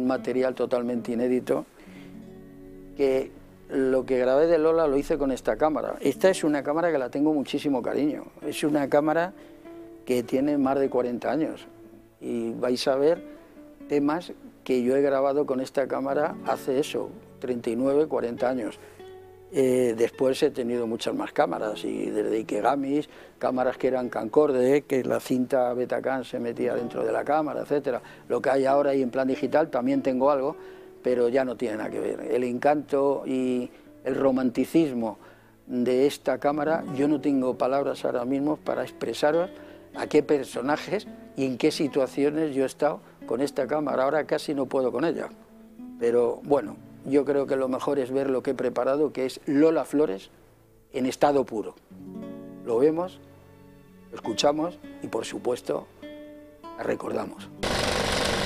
un material totalmente inédito, que lo que grabé de Lola lo hice con esta cámara. Esta es una cámara que la tengo muchísimo cariño, es una cámara que tiene más de 40 años y vais a ver temas que yo he grabado con esta cámara hace eso, 39, 40 años. Después he tenido muchas más cámaras, y desde Ikegamis, cámaras que eran Camcorder, que la cinta Betacam se metía dentro de la cámara, etcétera. Lo que hay ahora y en plan digital también tengo algo, pero ya no tiene nada que ver. El encanto y el romanticismo de esta cámara, yo no tengo palabras ahora mismo para expresaros a qué personajes y en qué situaciones yo he estado con esta cámara. Ahora casi no puedo con ella, pero bueno, yo creo que lo mejor es ver lo que he preparado, que es Lola Flores en estado puro. Lo vemos, lo escuchamos y por supuesto la recordamos.